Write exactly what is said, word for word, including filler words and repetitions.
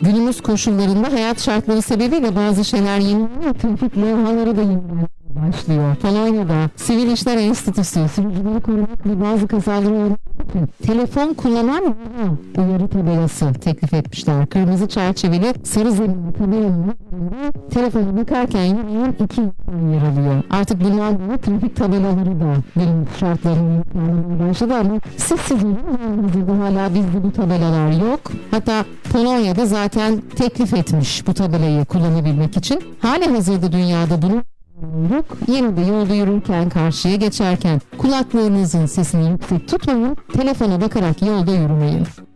Günümüz koşullarında hayat şartları sebebiyle bazı şeyler yenileniyor. Trafik levhaları da yenileniyor başlıyor. Polonya'da Sivil İşler Enstitüsü sürücüleri korumak ve bazı kazaları önlemek için telefon kullanan uyarı tabelası teklif etmişler. Kırmızı çerçeveli sarı zeminli tabelanın üzerinde telefona bakarken yürüyen iki insan yer alıyor. Artık bunlar gibi trafik tabelaları da günümüz şartlarını yıkmaya başladı ama siz sizin hazırda hala bizde bu tabelalar yok. Hatta Polonya'da zaten teklif etmiş bu tabelayı kullanabilmek için. Hali hazırda dünyada bunu yok. Yine de yolda yürürken, karşıya geçerken kulaklığınızın sesini yüksek tutmayın, telefona bakarak yolda yürümeyin.